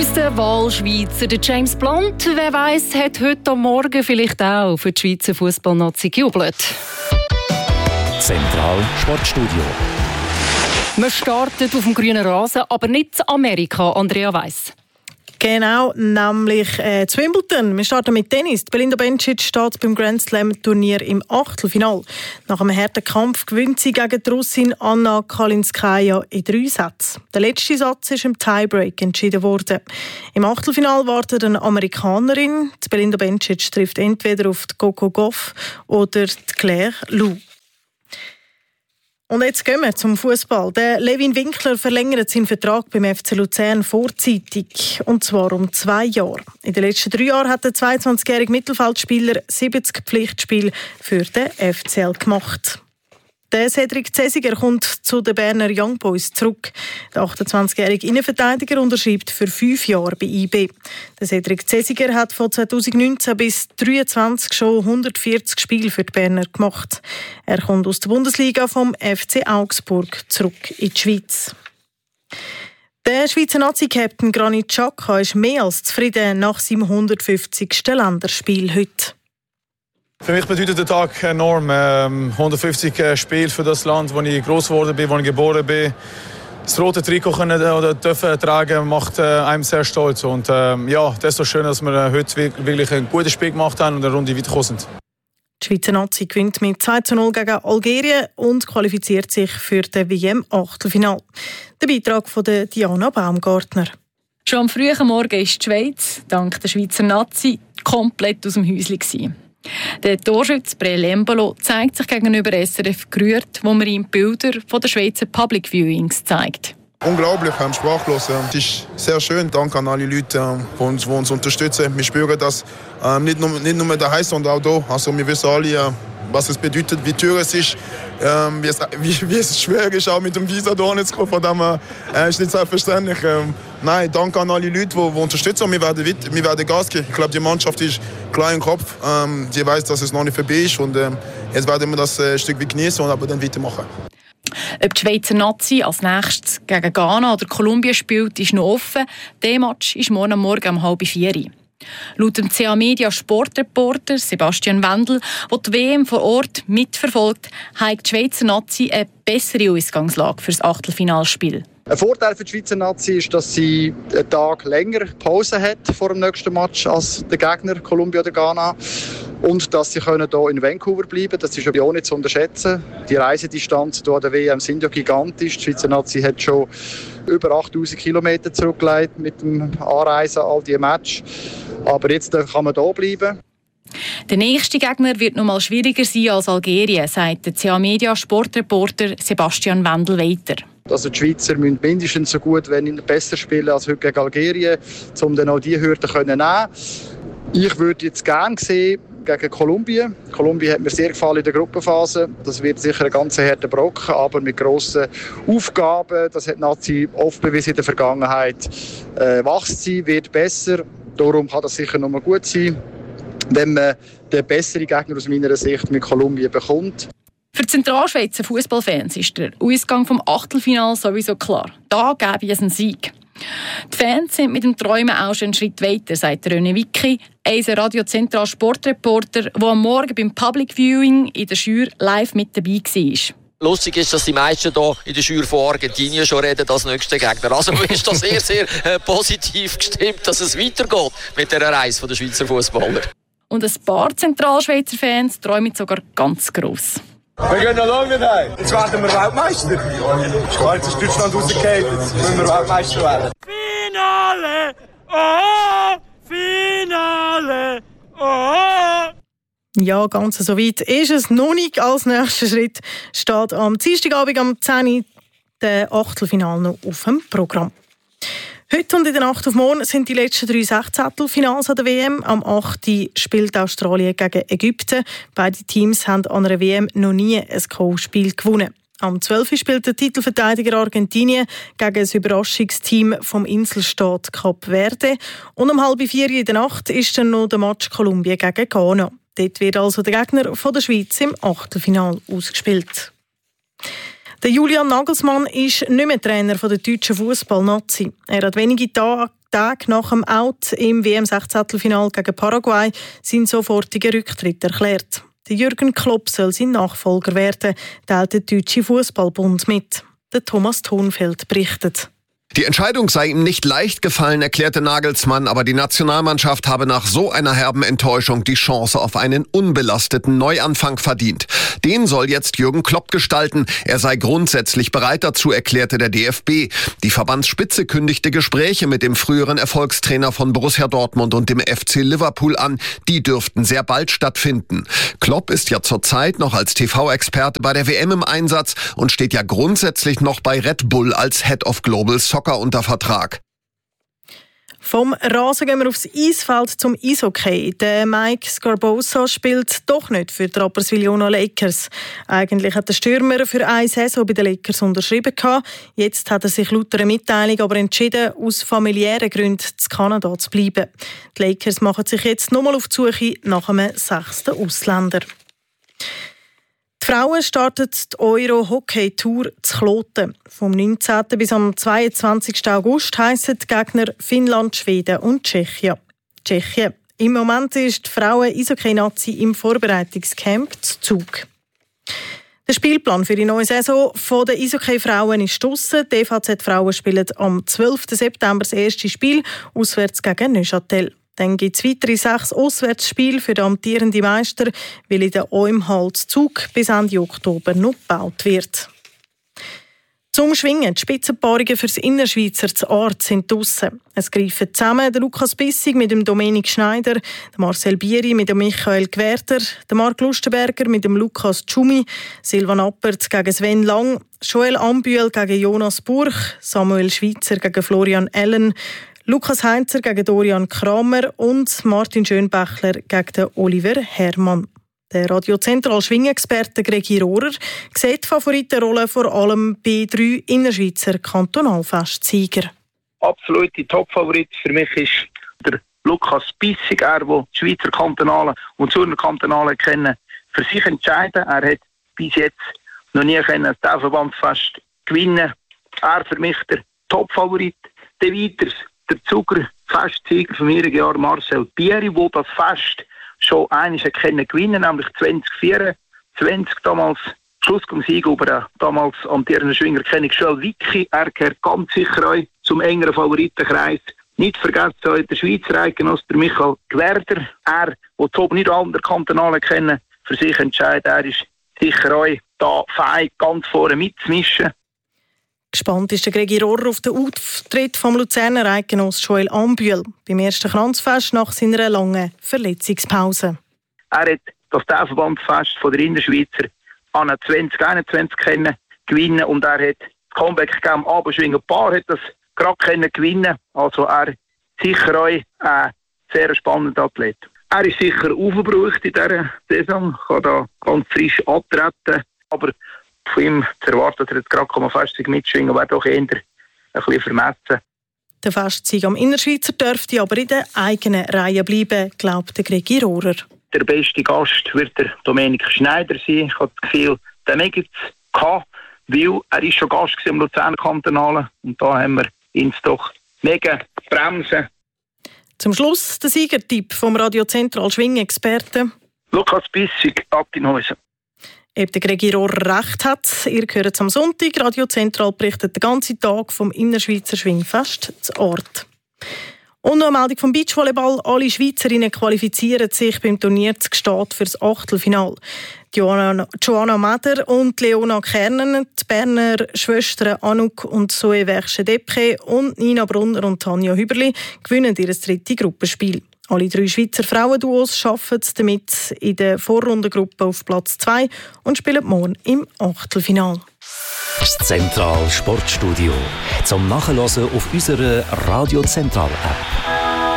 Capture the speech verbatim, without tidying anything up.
Unser Wahlschweizer, der James Blunt, wer weiss, hat heute Morgen vielleicht auch für die Schweizer Fußballnazi gejubelt. Zentral Sportstudio. Wir starten auf dem grünen Rasen, aber nicht in Amerika, Andrea Weiss. Genau, nämlich äh, zu Wimbledon. Wir starten mit Tennis. Belinda Bencic steht beim Grand Slam-Turnier im Achtelfinale. Nach einem harten Kampf gewinnt sie gegen die Russin Anna Kalinskaya in drei Sätzen. Der letzte Satz ist im Tiebreak entschieden worden. Im Achtelfinale wartet eine Amerikanerin. Die Belinda Bencic trifft entweder auf die Coco Gauff oder die Claire Lou. Und jetzt gehen wir zum Fußball. Der Levin Winkler verlängert seinen Vertrag beim F C Luzern vorzeitig. Und zwar um zwei Jahre. In den letzten drei Jahren hat der zweiundzwanzigjährige Mittelfeldspieler siebzig Pflichtspiele für den F C L gemacht. Der Cedric Cesiger kommt zu den Berner Young Boys zurück. Der achtundzwanzigjährige Innenverteidiger unterschreibt für fünf Jahre bei I B. Der Cedric Cesiger hat von zweitausendneunzehn bis zweitausenddreiundzwanzig schon hundertvierzig Spiele für die Berner gemacht. Er kommt aus der Bundesliga vom F C Augsburg zurück in die Schweiz. Der Schweizer Nazi-Captain Granit Xhaka ist mehr als zufrieden nach seinem hundertfünfzigsten Länderspiel heute. Für mich bedeutet der Tag enorm. Ähm, hundertfünfzig Spiele für das Land, wo ich groß geworden bin, wo ich geboren bin. Das rote Trikot können oder dürfen tragen macht äh, einem sehr stolz. Und ähm, ja, desto schöner, dass wir heute wirklich ein gutes Spiel gemacht haben und eine Runde weitergekommen sind. Die Schweizer Nazi gewinnt mit zwei zu null gegen Algerien und qualifiziert sich für den W M-Achtelfinale. Der Beitrag von der Diana Baumgartner. Schon am frühen Morgen war die Schweiz, dank der Schweizer Nazi, komplett aus dem Häuschen. Der Torschütze Breel Embolo zeigt sich gegenüber S R F gerührt, wo man ihm Bilder von der Schweizer Public Viewings zeigt. Unglaublich, ähm, sprachlos. Es ist sehr schön. Danke an alle Leute, die uns, die uns unterstützen. Wir spüren das ähm, nicht, nur, nicht nur daheim, sondern auch hier. Also wir wissen alle, äh, was es bedeutet, wie teuer es ist, ähm, wie, es, wie, wie es schwer ist, auch mit dem Visa hierher zu kommen. Von dem äh, ist nicht selbstverständlich. Ähm, nein, danke an alle Leute, die, die unterstützen. Wir werden, wir werden Gas geben. Ich glaube, die Mannschaft ist klar im Kopf. Ähm, die weiß, dass es noch nicht vorbei ist. Und, ähm, jetzt werden wir das äh, Stück genießen und aber dann weitermachen. Ob die Schweizer Nazi als nächstes gegen Ghana oder Kolumbien spielt, ist noch offen. Der Match ist morgen Morgen um halb vier. Laut dem C A Media Sportreporter Sebastian Wendel, der die W M vor Ort mitverfolgt, hat die Schweizer Nazi eine bessere Ausgangslage für das Achtelfinalspiel. Ein Vorteil für die Schweizer Nazi ist, dass sie einen Tag länger Pause hat vor dem nächsten Match als der Gegner Kolumbien oder Ghana. Und dass sie hier in Vancouver bleiben können. Das ist ja auch nicht zu unterschätzen. Die Reisedistanzen hier an der W M sind ja gigantisch. Die Schweizer Nazi hat schon über achttausend Kilometer zurückgelegt mit dem Anreisen, all diese Matches. Aber jetzt kann man hier bleiben. Der nächste Gegner wird noch mal schwieriger sein als Algerien, sagt der C A Media Sportreporter Sebastian Wendel weiter. Also die Schweizer müssen mindestens so gut, wenn nicht besser spielen als heute gegen Algerien, um dann auch diese Hürden zu nehmen. Ich würde jetzt gerne sehen gegen Kolumbien. Kolumbien hat mir sehr gefallen in der Gruppenphase. Das wird sicher ein ganz harter Brocken, aber mit grossen Aufgaben. Das hat Nazi oft bewiesen in der Vergangenheit. Äh, wächst sie, wird besser. Darum kann das sicher noch mal gut sein, wenn man den besseren Gegner aus meiner Sicht mit Kolumbien bekommt. Für die Zentralschweizer Fußballfans ist der Ausgang vom Achtelfinale sowieso klar. Da gäbe es einen Sieg. Die Fans sind mit dem Träumen auch schon einen Schritt weiter, sagt René Wicki, unser Radio Zentral Sportreporter, der am Morgen beim Public Viewing in der Schür live mit dabei war. Lustig ist, dass die meisten hier in der Schür von Argentinien schon reden als nächsten Gegner. Also ist das sehr, sehr äh, positiv gestimmt, dass es weitergeht mit dieser Reise der Schweizer Fußballer. Und ein paar Zentralschweizer Fans träumen sogar ganz gross. Wir gehen noch lange nicht heim. Jetzt werden wir Weltmeister. Ist klar, jetzt ist Deutschland rausgefallen. Jetzt müssen wir Weltmeister werden. Finale! Oh! Finale! Oh! Ja, ganz so weit ist es noch nicht. Als nächster Schritt steht am Dienstagabend am zehn Uhr der Achtelfinale noch auf dem Programm. Heute und in der Nacht auf morgen sind die letzten drei Sechzehntelfinals an der W M. Am achten spielt Australien gegen Ägypten. Beide Teams haben an einer W M noch nie ein K O-Spiel gewonnen. Am zwölften spielt der Titelverteidiger Argentinien gegen das Überraschungsteam vom Inselstaat Kap Verde. Und um halb vier in der Nacht ist dann noch der Match Kolumbien gegen Ghana. Dort wird also der Gegner von der Schweiz im Achtelfinale ausgespielt. Der Julian Nagelsmann ist nicht mehr Trainer der deutschen Fußballnazi. Er hat wenige Tage nach dem Out im W M-Sechzehntelfinal gegen Paraguay seinen sofortigen Rücktritt erklärt. Der Jürgen Klopp soll sein Nachfolger werden, teilt der Deutsche Fußballbund mit. Der Thomas Thonfeld berichtet. Die Entscheidung sei ihm nicht leicht gefallen, erklärte Nagelsmann, aber die Nationalmannschaft habe nach so einer herben Enttäuschung die Chance auf einen unbelasteten Neuanfang verdient. Den soll jetzt Jürgen Klopp gestalten. Er sei grundsätzlich bereit dazu, erklärte der D F B. Die Verbandsspitze kündigte Gespräche mit dem früheren Erfolgstrainer von Borussia Dortmund und dem F C Liverpool an. Die dürften sehr bald stattfinden. Klopp ist ja zurzeit noch als T V-Experte bei der W M im Einsatz und steht ja grundsätzlich noch bei Red Bull als Head of Global Soccer unter Vertrag. Vom Rasen gehen wir aufs Eisfeld zum Eishockey. Der Mike Scarbosa spielt doch nicht für die Rapperswil-Jona Lakers. Eigentlich hat der Stürmer für eine Saison bei den Lakers unterschrieben. Jetzt hat er sich laut einer Mitteilung aber entschieden, aus familiären Gründen zu Kanada zu bleiben. Die Lakers machen sich jetzt nochmal auf die Suche nach einem sechsten Ausländer. Die Frauen starten die Euro-Hockey-Tour zu Kloten. Vom neunzehnten bis am zweiundzwanzigsten August heissen die Gegner Finnland, Schweden und Tschechien. Tschechien. Im Moment ist die Frauen-Eishockey-Nazi im Vorbereitungscamp zu Zug. Der Spielplan für die neue Saison der Eishockey-Frauen ist draussen. Die E V Z-Frauen spielen am zwölften September das erste Spiel auswärts gegen Neuchâtel. Dann gibt es weitere sechs Auswärtsspiele für den amtierenden Meister, weil in der O M Hall Zug bis Ende Oktober noch gebaut wird. Zum Schwingen, die Spitzenpaarungen für das Innerschweizer zu Art sind draussen. Es greifen zusammen der Lukas Bissig mit dem Dominik Schneider, der Marcel Bieri mit dem Michael Gwerter, der Marc Lustenberger mit dem Lukas Tschumi, Silvan Appert gegen Sven Lang, Joel Ambühl gegen Jonas Burch, Samuel Schweitzer gegen Florian Ellen, Lukas Heinzer gegen Dorian Kramer und Martin Schönbächler gegen den Oliver Herrmann. Der Radio Zentral Schwingexperte Gregi Rohrer sieht die Favoritenrolle vor allem bei drei Innerschweizer Kantonalfestsieger. Absolute Top-Favorit für mich ist der Lukas Bissig, er, der die Schweizer Kantonale und Zürcher Kantonale kennen, für sich entscheiden. Er hat bis jetzt noch nie das Dachverbandfest gewinnen. Er für mich der Top-Favorit. Der weiters der Zuger Festsieger vom vorigen Jahr Marcel Bieri, der das Fest schon einmal gewinnen konnte, nämlich zwanzig vierundzwanzig, damals Schlusssieg über den damals amtierenden Schwinger Kenny Schöll Wicki. Er gehört ganz sicher auch zum engeren Favoritenkreis. Nicht vergessen auch der Schweizer Eidgenosse, der Michael Gwerder. Er, der zu oben nicht alle Kantonalen kennen, für sich entscheidet. Er ist sicher auch da fähig, ganz vorne mitzumischen. Gespannt ist der Gregi Rohrer auf den Auftritt vom Luzerner Eidgenoss Joel Ambühl beim ersten Kranzfest nach seiner langen Verletzungspause. Er hat das Dachverbandfest von der Innerschweizer an zwanzig einundzwanzig können gewinnen und er hat das Comeback gegeben. Abendschwingen Paar hat das gerade können gewinnen. Also er sicher auch ein sehr spannender Athlet. Er ist sicher aufgebraucht in dieser Saison, kann da ganz frisch antreten, aber von ihm zu erwarten, dass er jetzt gerade Festsieg mitschwingen, wäre doch eher ein bisschen vermessen. Der Festsieg am Innerschweizer dürfte aber in der eigenen Reihe bleiben, glaubt der Gregi Rohrer. Der beste Gast wird der Dominik Schneider sein. Ich habe das Gefühl, den gibt es gehabt, weil er ist schon Gast am Luzerner Kantonalen und da haben wir ihn doch mega bremsen. Zum Schluss der Siegertipp vom Radio Zentral Schwingexperten. Lukas Bissig, Attinhäusen. Ob der Gregi Rohrer recht hat, ihr hört es am Sonntag. Radio Zentral berichtet den ganzen Tag vom Innerschweizer Schwingfest zu Ort. Und noch eine Meldung vom Beachvolleyball. Alle Schweizerinnen qualifizieren sich beim Turnier zu Gstaad für das Achtelfinale. Joanna, Joanna Meder und Leona Kernen, die Berner Schwestern Anouk und Zoe Werche-Depke und Nina Brunner und Tanja Hüberli gewinnen ihr drittes Gruppenspiel. Alle drei Schweizer Frauenduos schaffen es damit in der Vorrundengruppe auf Platz zwei und spielen morgen im Achtelfinale. Das Zentral Sportstudio zum Nachhören auf unserer Radio Zentral App.